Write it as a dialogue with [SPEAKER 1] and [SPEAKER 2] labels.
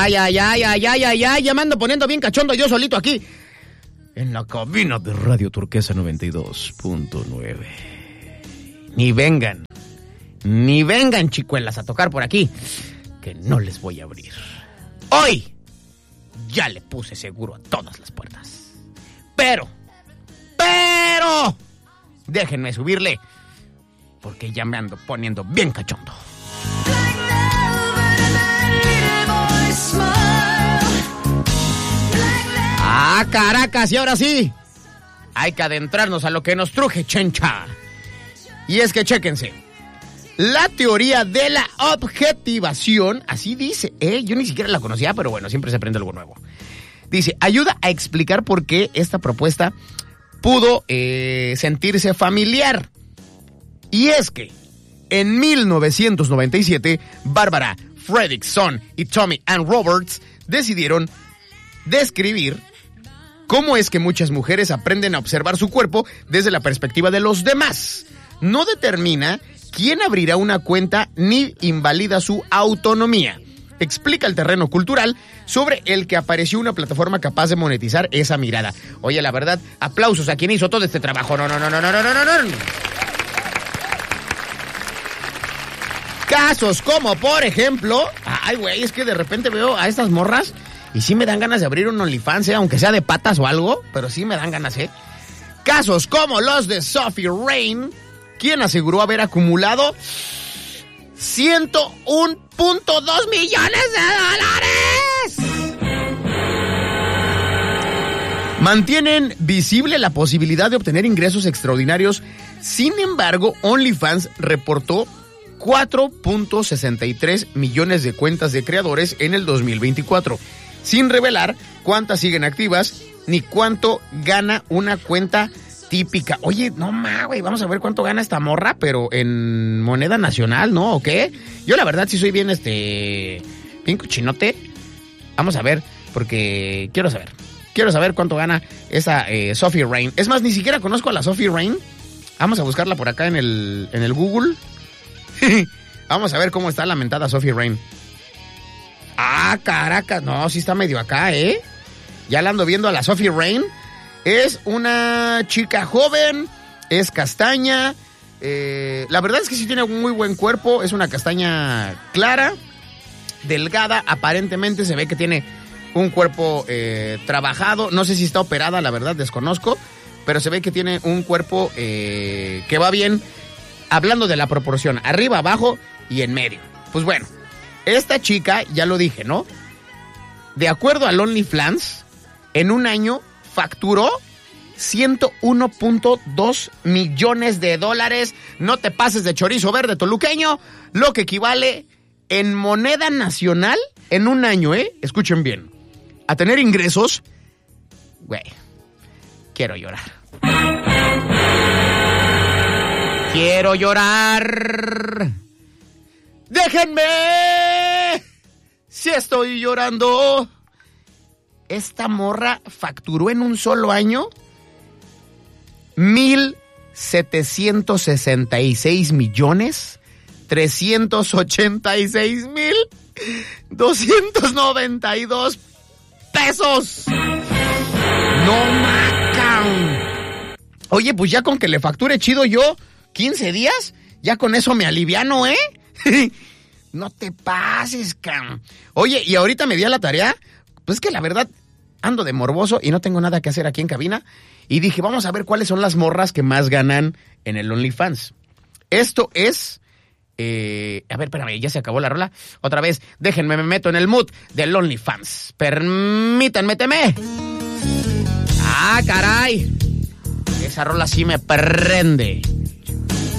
[SPEAKER 1] Ya me ando poniendo bien cachondo yo solito aquí. En la cabina de Radio Turquesa 92.9. Ni vengan, chicuelas, a tocar por aquí, que no les voy a abrir. Hoy ya le puse seguro a todas las puertas. Pero, déjenme subirle, porque ya me ando poniendo bien cachondo. ¡Ah, Caracas! Y ahora sí, hay que adentrarnos a lo que nos truje, chencha. Y es que chéquense, la teoría de la objetivación, así dice, yo ni siquiera la conocía, pero bueno, siempre se aprende algo nuevo. Dice, ayuda a explicar por qué esta propuesta pudo sentirse familiar. Y es que en 1997, Barbara Fredrickson y Tommy Ann Roberts decidieron describir cómo es que muchas mujeres aprenden a observar su cuerpo desde la perspectiva de los demás. No determina quién abrirá una cuenta ni invalida su autonomía. Explica el terreno cultural sobre el que apareció una plataforma capaz de monetizar esa mirada. Oye, la verdad, aplausos a quien hizo todo este trabajo. No. Casos como, por ejemplo... Ay, güey, es que de repente veo a estas morras y sí me dan ganas de abrir un OnlyFans, aunque sea de patas o algo, pero sí me dan ganas, Casos como los de Sophie Rain, quien aseguró haber acumulado 101.2 millones de dólares. Mantienen visible la posibilidad de obtener ingresos extraordinarios. Sin embargo, OnlyFans reportó 4.63 millones de cuentas de creadores en el 2024, sin revelar cuántas siguen activas ni cuánto gana una cuenta típica. Oye, no ma, güey, vamos a ver cuánto gana esta morra, pero en moneda nacional, ¿no? ¿O qué? Yo la verdad sí soy bien, bien cochinote. Vamos a ver, porque quiero saber cuánto gana esa Sophie Rain. Es más, ni siquiera conozco a la Sophie Rain. Vamos a buscarla por acá en el Google. Vamos a ver cómo está la mentada Sophie Rain. Ah, Caracas, no, sí está medio acá, Ya la ando viendo a la Sophie Rain. Es una chica joven, es castaña. La verdad es que sí tiene un muy buen cuerpo. Es una castaña clara, delgada. Aparentemente se ve que tiene un cuerpo trabajado. No sé si está operada, la verdad, desconozco. Pero se ve que tiene un cuerpo que va bien. Hablando de la proporción, arriba, abajo y en medio. Pues bueno, esta chica, ya lo dije, ¿no? De acuerdo al OnlyFans, en un año facturó 101.2 millones de dólares. No te pases de chorizo verde toluqueño, lo que equivale en moneda nacional en un año, escuchen bien, a tener ingresos, güey, quiero llorar. Quiero llorar. Déjenme. Si estoy llorando. Esta morra facturó en un solo año 1,766,386,292 pesos. No macan. Oye, pues ya con que le facture chido yo 15 días, ya con eso me aliviano, No te pases, cam. Oye, y ahorita me di a la tarea, pues que la verdad ando de morboso y no tengo nada que hacer aquí en cabina. Y dije, vamos a ver cuáles son las morras que más ganan en el OnlyFans. Esto es... a ver, espérame, ya se acabó la rola. Otra vez, déjenme, me meto en el mood del OnlyFans. Permítanme, teme. Ah, caray. Esa rola sí me prende.